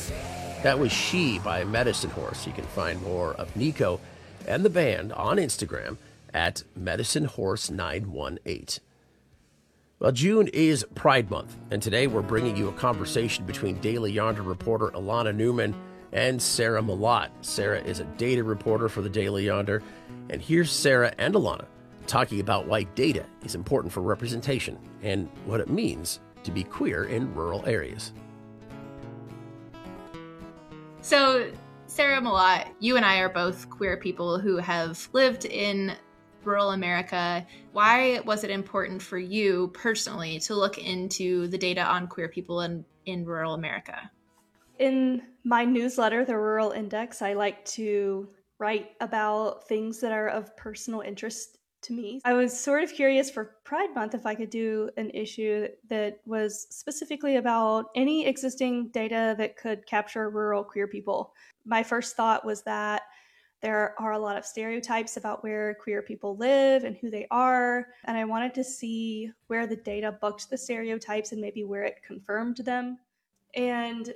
That was She by Medicine Horse. You can find more of Nico and the band on Instagram at Medicine Horse 918. Well, June is Pride Month, and today we're bringing you a conversation between Daily Yonder reporter Alana Newman and Sarah Malott. Sarah is a data reporter for the Daily Yonder, and here's Sarah and Alana talking about why data is important for representation and what it means to be queer in rural areas. So, Sarah Malott, you and I are both queer people who have lived in rural America. Why was it important for you personally to look into the data on queer people in rural America? In my newsletter, the Rural Index, I like to write about things that are of personal interest to me. I was sort of curious for Pride Month if I could do an issue that was specifically about any existing data that could capture rural queer people. My first thought was that there are a lot of stereotypes about where queer people live and who they are, and I wanted to see where the data bucked the stereotypes and maybe where it confirmed them. And,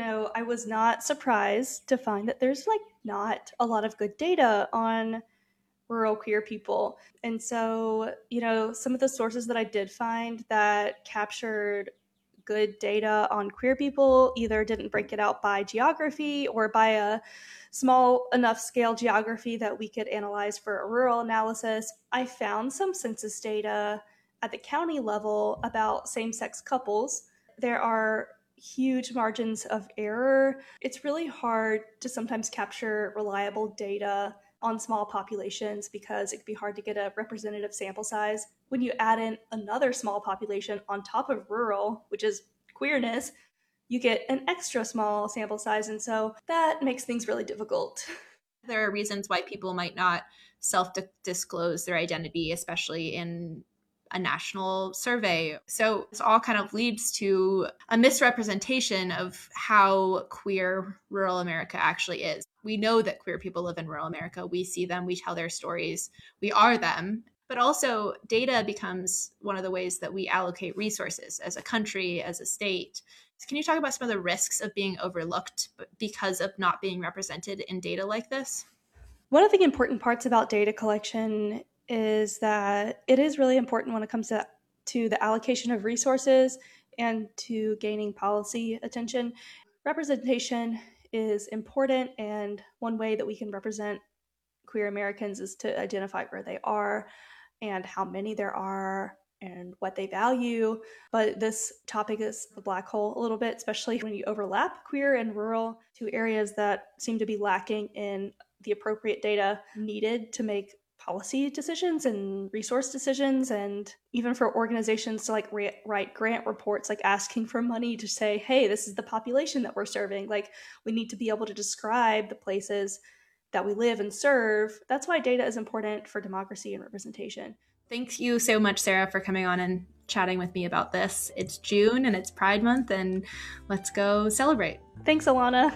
I was not surprised to find that there's not a lot of good data on rural queer people. And so, some of the sources that I did find that captured good data on queer people either didn't break it out by geography or by a small enough scale geography that we could analyze for a rural analysis. I found some census data at the county level about same-sex couples. There are huge margins of error. It's really hard to sometimes capture reliable data on small populations because it can be hard to get a representative sample size. When you add in another small population on top of rural, which is queerness, you get an extra small sample size. And so that makes things really difficult. There are reasons why people might not self-disclose their identity, especially in a national survey. So this all kind of leads to a misrepresentation of how queer rural America actually is. We know that queer people live in rural America. We see them, we tell their stories, we are them. But also data becomes one of the ways that we allocate resources as a country, as a state. Can you talk about some of the risks of being overlooked because of not being represented in data like this? One of the important parts about data collection is that it is really important when it comes to the allocation of resources and to gaining policy attention. Representation is important, and one way that we can represent queer Americans is to identify where they are and how many there are and what they value. But this topic is a black hole a little bit, especially when you overlap queer and rural, two areas that seem to be lacking in the appropriate data needed to make policy decisions and resource decisions, and even for organizations to write grant reports, asking for money to say, hey, this is the population that we're serving. We need to be able to describe the places that we live and serve. That's why data is important for democracy and representation. Thank you so much, Sarah, for coming on and chatting with me about this. It's June and it's Pride Month, and let's go celebrate. Thanks, Alana.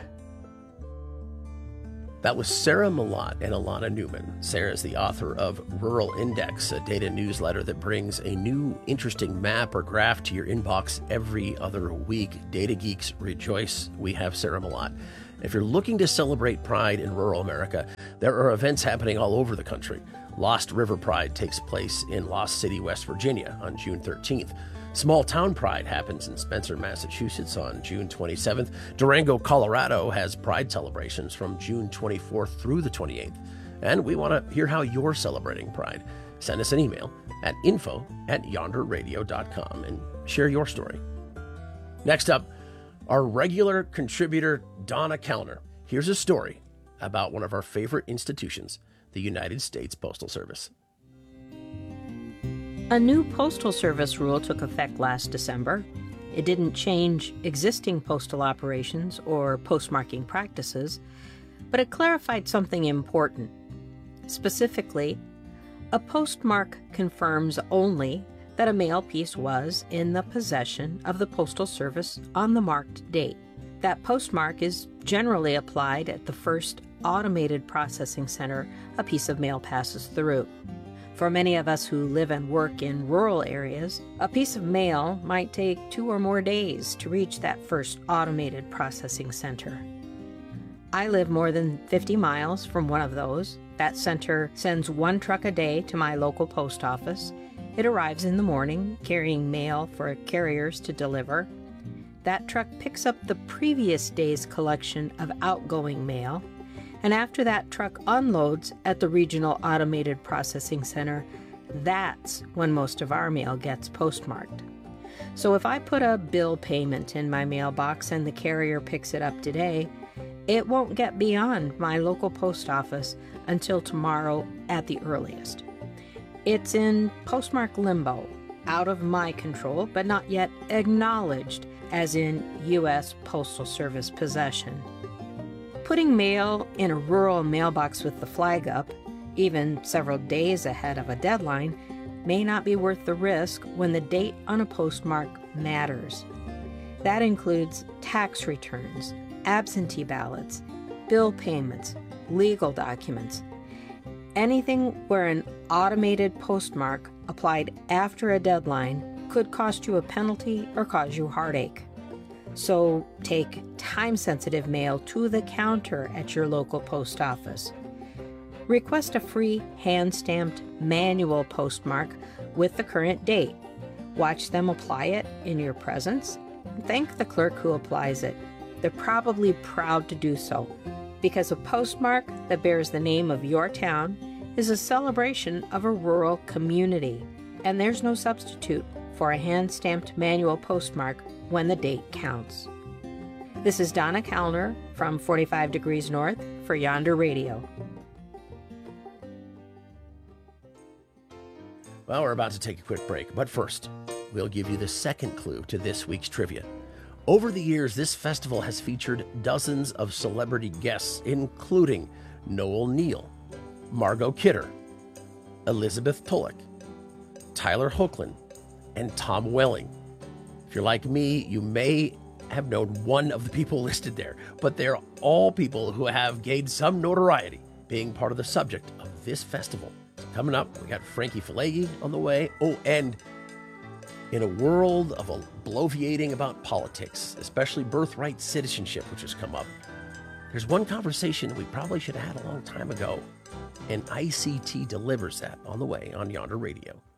That was Sarah Malott and Alana Newman. Sarah is the author of Rural Index, a data newsletter that brings a new interesting map or graph to your inbox every other week. Data geeks rejoice. We have Sarah Malott. If you're looking to celebrate Pride in rural America, there are events happening all over the country. Lost River Pride takes place in Lost City, West Virginia on June 13th. Small Town Pride happens in Spencer, Massachusetts on June 27th. Durango, Colorado has Pride celebrations from June 24th through the 28th. And we want to hear how you're celebrating Pride. Send us an email at info@yonderradio.com and share your story. Next up, our regular contributor, Donna Kellner. Here's a story about one of our favorite institutions, the United States Postal Service. A new Postal Service rule took effect last December. It didn't change existing postal operations or postmarking practices, but it clarified something important. Specifically, a postmark confirms only that a mail piece was in the possession of the Postal Service on the marked date. That postmark is generally applied at the first automated processing center a piece of mail passes through. For many of us who live and work in rural areas, a piece of mail might take 2 or more days to reach that first automated processing center. I live more than 50 miles from one of those. That center sends 1 truck a day to my local post office. It arrives in the morning, carrying mail for carriers to deliver. That truck picks up the previous day's collection of outgoing mail, and after that truck unloads at the regional automated processing center, that's when most of our mail gets postmarked. So if I put a bill payment in my mailbox and the carrier picks it up today, it won't get beyond my local post office until tomorrow at the earliest. It's in postmark limbo, out of my control, but not yet acknowledged as in U.S. Postal Service possession. Putting mail in a rural mailbox with the flag up, even several days ahead of a deadline, may not be worth the risk when the date on a postmark matters. That includes tax returns, absentee ballots, bill payments, legal documents. Anything where an automated postmark applied after a deadline could cost you a penalty or cause you heartache. So take time-sensitive mail to the counter at your local post office. Request a free hand-stamped manual postmark with the current date. Watch them apply it in your presence. Thank the clerk who applies it. They're probably proud to do so, because a postmark that bears the name of your town is a celebration of a rural community, and there's no substitute for a hand-stamped manual postmark when the date counts. This is Donna Kellner from 45 Degrees North for Yonder Radio. Well, we're about to take a quick break, but first, we'll give you the second clue to this week's trivia. Over the years, this festival has featured dozens of celebrity guests, including Noel Neal, Margot Kidder, Elizabeth Tulloch, Tyler Hoechlin, and Tom Welling. If you're like me, you may have known one of the people listed there, but they're all people who have gained some notoriety being part of the subject of this festival. Coming up, we got Frankie Falegi on the way. Oh, and in a world of bloviating about politics, especially birthright citizenship, which has come up, there's one conversation we probably should have had a long time ago, and ICT delivers that on the way on Yonder Radio.